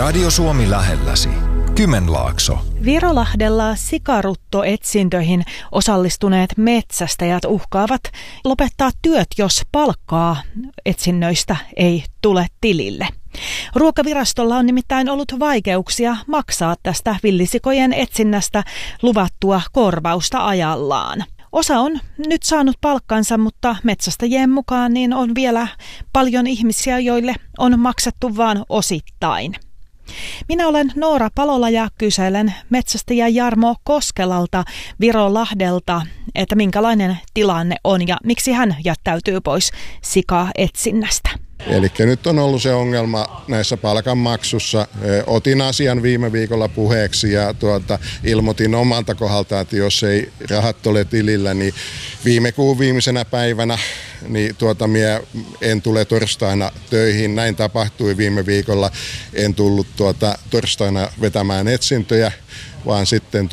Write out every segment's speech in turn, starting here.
Radio Suomi lähelläsi. Kymenlaakso. Virolahdella sikaruttoetsintöihin osallistuneet metsästäjät uhkaavat lopettaa työt, jos palkkaa etsinnöistä ei tule tilille. Ruokavirastolla on nimittäin ollut vaikeuksia maksaa tästä villisikojen etsinnästä luvattua korvausta ajallaan. Osa on nyt saanut palkkansa, mutta metsästäjien mukaan niin on vielä paljon ihmisiä, joille on maksettu vain osittain. Minä olen Noora Palola ja kyselen metsästäjä Jarmo Koskelalta Virolahdelta, että minkälainen tilanne on ja miksi hän jättäytyy pois sikaetsinnästä. Eli nyt on ollut se ongelma näissä palkanmaksussa. Otin asian viime viikolla puheeksi ja ilmoitin omalta kohdalta, että jos ei rahat ole tilillä, niin viime kuun viimeisenä päivänä niin minä en tule torstaina töihin. Näin tapahtui viime viikolla. En tullut torstaina vetämään etsintöjä, vaan sitten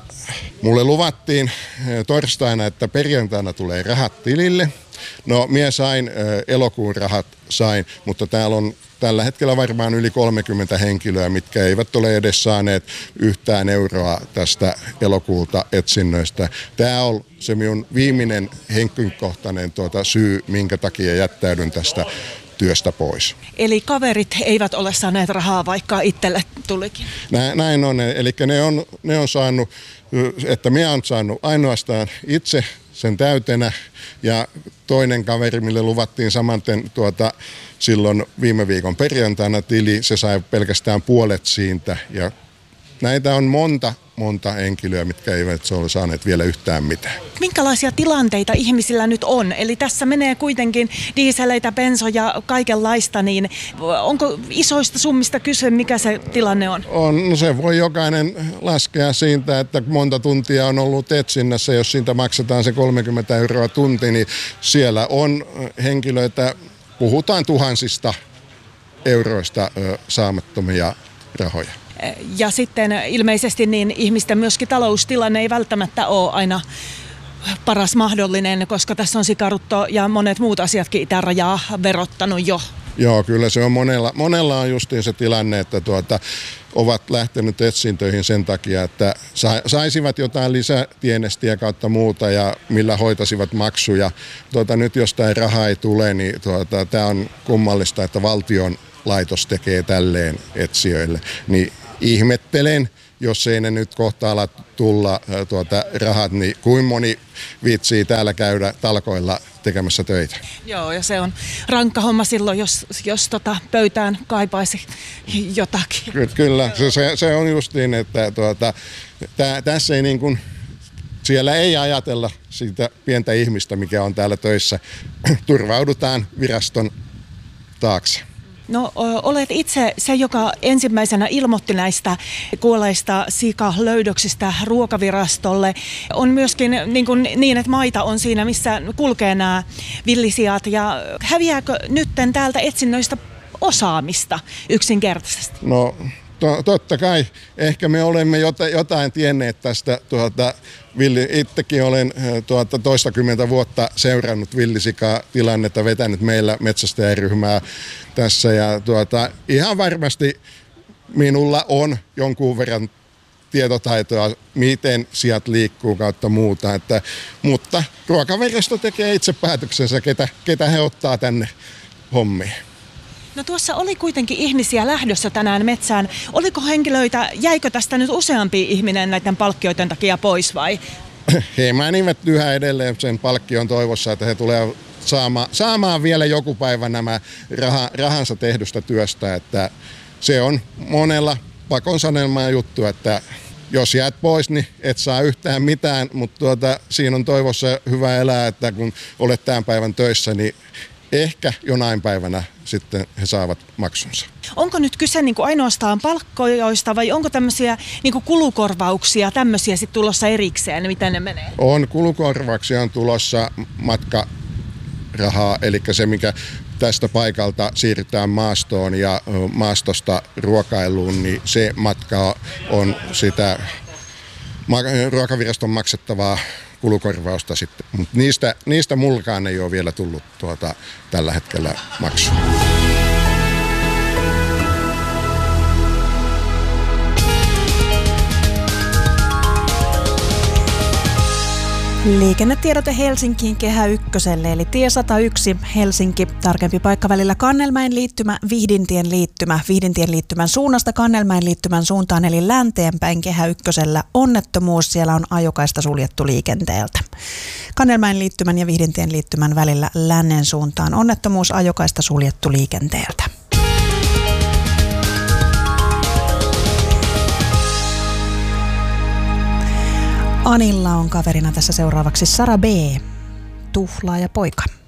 mulle luvattiin torstaina, että perjantaina tulee rahat tilille. No, minä sain elokuun rahat, mutta täällä on tällä hetkellä varmaan yli 30 henkilöä, mitkä eivät ole edes saaneet yhtään euroa tästä elokuulta etsinnöistä. Tämä on se minun viimeinen henkilökohtainen syy, minkä takia jättäydyn tästä työstä pois. Eli kaverit eivät ole saaneet rahaa, vaikka itselle tulikin? Näin on, eli ne on saanut, että minä olen saanut ainoastaan itse sen täytenä ja toinen kaveri, mille luvattiin samanten silloin viime viikon perjantaina tili, se sai pelkästään puolet siitä ja näitä on monta henkilöä, mitkä eivät ole saaneet vielä yhtään mitään. Minkälaisia tilanteita ihmisillä nyt on? Eli tässä menee kuitenkin diiseleitä, bensoja, kaikenlaista, niin onko isoista summista kyse, mikä se tilanne on? No se voi jokainen laskea siitä, että monta tuntia on ollut etsinnässä. Jos siitä maksetaan se 30 euroa tunti, niin siellä on henkilöitä, puhutaan tuhansista euroista saamattomia rahoja. Ja sitten ilmeisesti niin ihmisten myöskin taloustilanne ei välttämättä ole aina paras mahdollinen, koska tässä on sikarutto ja monet muut asiatkin itärajaa verottanut jo. Joo, kyllä se on monella on justiin se tilanne, että ovat lähtenyt etsintöihin sen takia, että saisivat jotain lisätienestiä kautta muuta ja millä hoitaisivat maksuja. Nyt jos tämä raha ei tule, niin tämä on kummallista, että valtion laitos tekee tälleen etsijöille. Niin ihmettelen, jos ei ne nyt kohta ala tulla rahat, niin kuin moni viitsii täällä käydä talkoilla tekemässä töitä. Joo, ja se on rankka homma silloin, jos pöytään kaipaisi jotakin. Kyllä, se on just niin, että tässä ei niin kuin, siellä ei ajatella siitä pientä ihmistä, mikä on täällä töissä. Turvaudutaan viraston taakse. No, olet itse se, joka ensimmäisenä ilmoitti näistä kuolleista sikalöydöksistä Ruokavirastolle. On myöskin niin, että maita on siinä, missä kulkee nämä villisijat. Ja häviääkö nytten täältä etsinnöistä osaamista yksinkertaisesti? No, totta kai. Ehkä me olemme jotain tienneet tästä. Itsekin olen toistakymmentä vuotta seurannut villisikatilannetta, vetänyt meillä metsästäjäryhmää tässä ja ihan varmasti minulla on jonkun verran tietotaitoa, miten sijat liikkuu kautta muuta, mutta Ruokavirasto tekee itse päätöksensä, ketä he ottaa tänne hommiin. No tuossa oli kuitenkin ihmisiä lähdössä tänään metsään. Oliko henkilöitä, jäikö tästä nyt useampi ihminen näiden palkkioiden takia pois vai? He menivät yhä edelleen sen palkkion toivossa, että he tulevat saamaan vielä joku päivä nämä rahansa tehdystä työstä. Että se on monella pakon sanelmaa juttu, että jos jäät pois, niin et saa yhtään mitään, mutta siinä on toivossa hyvä elää, että kun olet tämän päivän töissä, niin ehkä jonain päivänä sitten he saavat maksunsa. Onko nyt kyse ainoastaan palkkoista vai onko tämmöisiä kulukorvauksia tämmöisiä sitten tulossa erikseen? Miten ne menee? On kulukorvauksia, on tulossa matkarahaa, eli se mikä tästä paikalta siirrytään maastoon ja maastosta ruokailuun, niin se matka on sitä Ruokaviraston maksettavaa kulukorvausta sitten, mutta niistä mulkaan ei ole vielä tullut tällä hetkellä maksua. Liikennetiedote Helsinkiin Kehä Ykköselle, eli tie 101 Helsinki, tarkempi paikka välillä Kannelmäen liittymä, Vihdintien liittymän suunnasta Kannelmäen liittymän suuntaan, eli länteenpäin Kehä Ykkösellä onnettomuus, siellä on ajokaista suljettu liikenteeltä. Kannelmäen liittymän ja Vihdintien liittymän välillä lännen suuntaan onnettomuus, ajokaista suljettu liikenteeltä. Anilla on kaverina tässä seuraavaksi Sara B. Tuhlaaja poika.